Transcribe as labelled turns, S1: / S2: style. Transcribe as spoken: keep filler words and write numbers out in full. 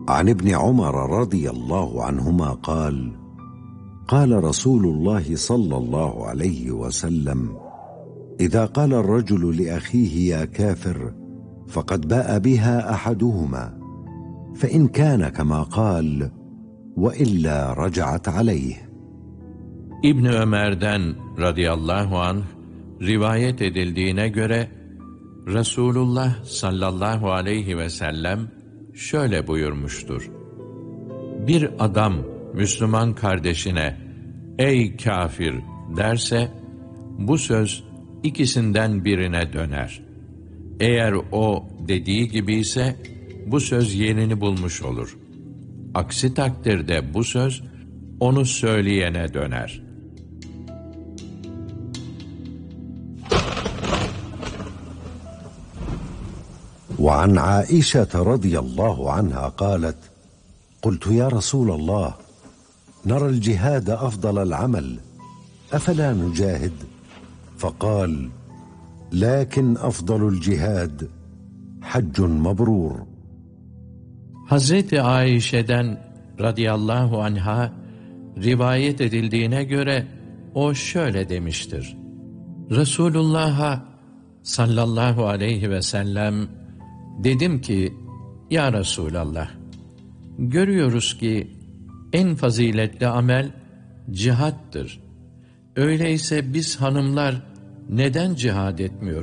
S1: عن ابن عمر رضي الله عنهما قال: قال رسول الله صلى الله عليه وسلم: إذا قال الرجل لأخيه يا كافر فقد باء بها أحدهما، فإن كان كما قال وإلا رجعت عليه.
S2: İbn Ömer'den radıyallahu anh rivayet edildiğine göre Resulullah sallallahu aleyhi ve sellem şöyle buyurmuştur: Bir adam Müslüman kardeşine "Ey kafir" derse, bu söz ikisinden birine döner. Eğer o dediği gibi ise bu söz yerini bulmuş olur. Aksi takdirde bu söz onu söyleyene döner.
S1: وعن عائشة رضي الله عنها قالت: قلت يا رسول الله نرى الجهاد أفضل العمل أفلا نجاهد؟ فقال: لكن أفضل الجهاد حج مبرور.
S2: Hazreti Ayşe'den radıyallahu anha rivayet edildiğine göre o şöyle demiştir: Resulullah'a sallallahu aleyhi ve sellem dedim ki, ya Resulallah, görüyoruz ki en faziletli amel cihattır. Öyleyse biz hanımlar neden cihad etmiyoruz?